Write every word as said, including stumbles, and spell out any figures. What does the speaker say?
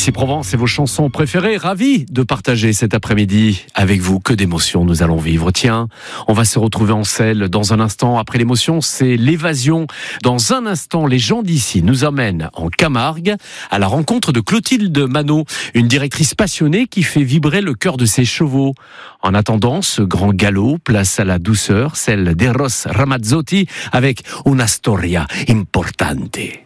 Ici Provence et vos chansons préférées, ravi de partager cet après-midi avec vous. Que d'émotions nous allons vivre. Tiens, on va se retrouver en selle dans un instant. Après l'émotion, c'est l'évasion. Dans un instant, les gens d'ici nous emmènent en Camargue à la rencontre de Clotilde Manot, une directrice passionnée qui fait vibrer le cœur de ses chevaux. En attendant ce grand galop, place à la douceur, celle d'Eros Ramazzotti avec Una storia importante.